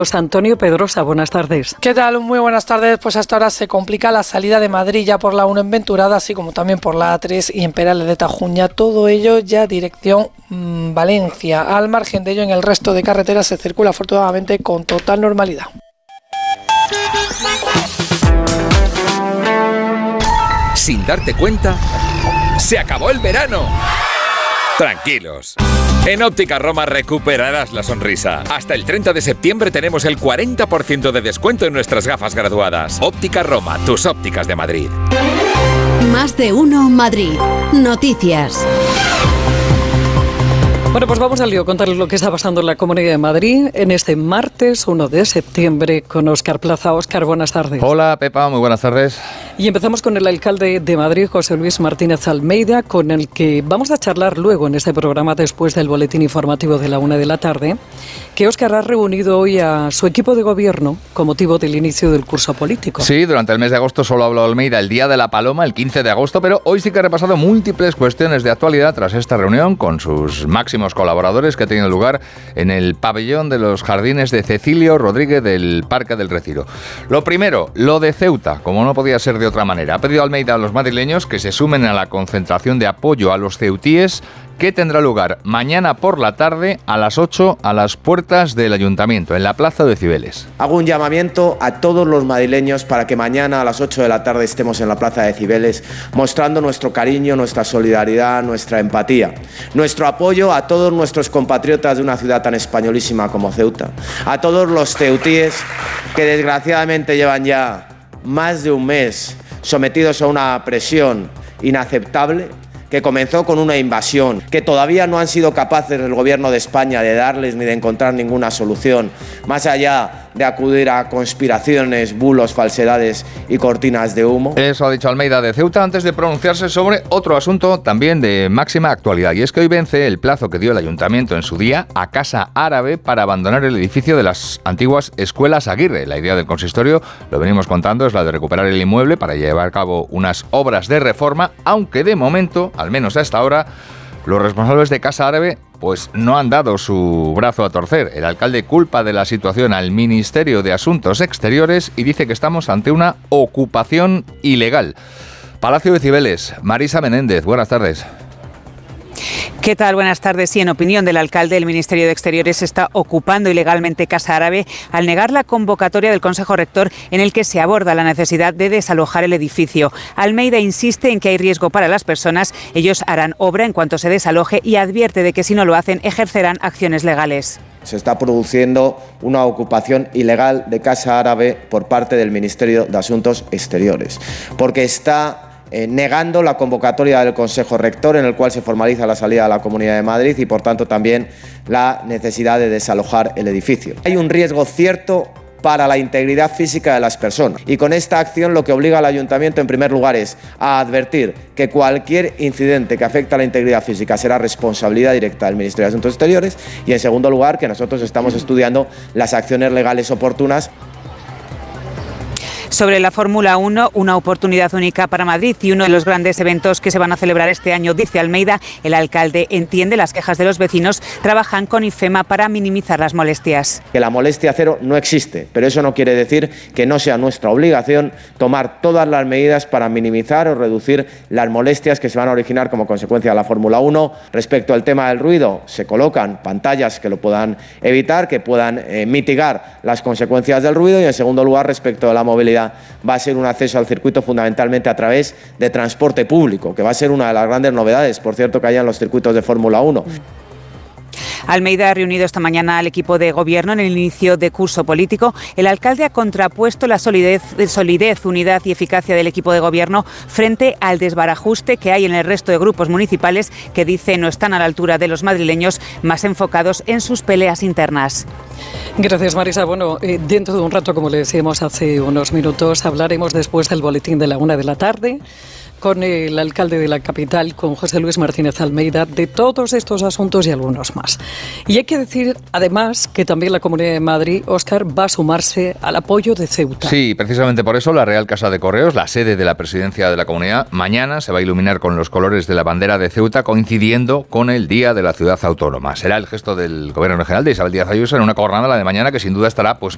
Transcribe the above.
José Antonio Pedrosa, buenas tardes. ¿Qué tal? Muy buenas tardes. Pues hasta ahora se complica la salida de Madrid ya por la 1 en Venturada, así como también por la A3 y en Perales de Tajuña. Todo ello ya dirección Valencia. Al margen de ello, en el resto de carreteras se circula afortunadamente con total normalidad. Sin darte cuenta, ¡se acabó el verano! Tranquilos. En Óptica Roma recuperarás la sonrisa. Hasta el 30 de septiembre tenemos el 40% de descuento en nuestras gafas graduadas. Óptica Roma, tus ópticas de Madrid. Más de uno Madrid. Noticias. Bueno, pues vamos al lío, contarles lo que está pasando en la Comunidad de Madrid en este martes 1 de septiembre con Óscar Plaza. Óscar, buenas tardes. Hola, Pepa, muy buenas tardes. Y empezamos con el alcalde de Madrid, José Luis Martínez Almeida, con el que vamos a charlar luego en este programa después del boletín informativo de la 1 de la tarde, que Óscar ha reunido hoy a su equipo de gobierno con motivo del inicio del curso político. Sí, durante el mes de agosto solo habló Almeida el Día de la Paloma, el 15 de agosto, pero hoy sí que ha repasado múltiples cuestiones de actualidad tras esta reunión con sus máximos colaboradores que ha tenido lugar en el pabellón de los jardines de Cecilio Rodríguez del Parque del Retiro. Lo primero, lo de Ceuta, como no podía ser de otra manera. Ha pedido Almeida a los madrileños que se sumen a la concentración de apoyo a los ceutíes que tendrá lugar mañana por la tarde a las 8 a las puertas del Ayuntamiento, en la Plaza de Cibeles. Hago un llamamiento a todos los madrileños para que mañana a las 8 de la tarde estemos en la Plaza de Cibeles mostrando nuestro cariño, nuestra solidaridad, nuestra empatía, nuestro apoyo a todos nuestros compatriotas de una ciudad tan españolísima como Ceuta, a todos los ceutíes que desgraciadamente llevan ya más de un mes sometidos a una presión inaceptable, que comenzó con una invasión, que todavía no han sido capaces el gobierno de España de darles ni de encontrar ninguna solución, más allá de acudir a conspiraciones, bulos, falsedades y cortinas de humo. Eso ha dicho Almeida de Ceuta antes de pronunciarse sobre otro asunto también de máxima actualidad, y es que hoy vence el plazo que dio el Ayuntamiento en su día a Casa Árabe para abandonar el edificio de las antiguas escuelas Aguirre. La idea del consistorio, lo venimos contando, es la de recuperar el inmueble para llevar a cabo unas obras de reforma, aunque de momento, al menos hasta ahora, los responsables de Casa Árabe pues no han dado su brazo a torcer. El alcalde culpa de la situación al Ministerio de Asuntos Exteriores y dice que estamos ante una ocupación ilegal. Palacio de Cibeles, Marisa Menéndez, buenas tardes. ¿Qué tal? Buenas tardes. Sí, en opinión del alcalde, el Ministerio de Exteriores está ocupando ilegalmente Casa Árabe al negar la convocatoria del Consejo Rector en el que se aborda la necesidad de desalojar el edificio. Almeida insiste en que hay riesgo para las personas. Ellos harán obra en cuanto se desaloje y advierte de que si no lo hacen ejercerán acciones legales. Se está produciendo una ocupación ilegal de Casa Árabe por parte del Ministerio de Asuntos Exteriores, porque está negando la convocatoria del Consejo Rector en el cual se formaliza la salida de la Comunidad de Madrid y, por tanto, también la necesidad de desalojar el edificio. Hay un riesgo cierto para la integridad física de las personas. Y con esta acción lo que obliga al Ayuntamiento, en primer lugar, es a advertir que cualquier incidente que afecte a la integridad física será responsabilidad directa del Ministerio de Asuntos Exteriores, y, en segundo lugar, que nosotros estamos estudiando las acciones legales oportunas. Sobre la Fórmula 1, una oportunidad única para Madrid y uno de los grandes eventos que se van a celebrar este año, dice Almeida. El alcalde entiende las quejas de los vecinos, trabajan con IFEMA para minimizar las molestias. Que la molestia cero no existe, pero eso no quiere decir que no sea nuestra obligación tomar todas las medidas para minimizar o reducir las molestias que se van a originar como consecuencia de la Fórmula 1. Respecto al tema del ruido, se colocan pantallas que lo puedan evitar, que puedan mitigar las consecuencias del ruido, y, en segundo lugar, respecto a la movilidad, va a ser un acceso al circuito fundamentalmente a través de transporte público, que va a ser una de las grandes novedades, por cierto, que haya en los circuitos de Fórmula 1. Almeida ha reunido esta mañana al equipo de gobierno en el inicio de curso político. El alcalde ha contrapuesto la solidez, unidad y eficacia del equipo de gobierno frente al desbarajuste que hay en el resto de grupos municipales que dice no están a la altura de los madrileños, más enfocados en sus peleas internas. Gracias, Marisa. Bueno, dentro de un rato, como le decíamos hace unos minutos, hablaremos después del boletín de la 1 de la tarde con el alcalde de la capital, con José Luis Martínez Almeida, de todos estos asuntos y algunos más. Y hay que decir, además, que también la Comunidad de Madrid, Óscar, va a sumarse al apoyo de Ceuta. Sí, precisamente por eso la Real Casa de Correos, la sede de la presidencia de la Comunidad, mañana se va a iluminar con los colores de la bandera de Ceuta, coincidiendo con el Día de la Ciudad Autónoma. Será el gesto del Gobierno Regional de Isabel Díaz Ayuso en una jornada, la de mañana, que sin duda estará pues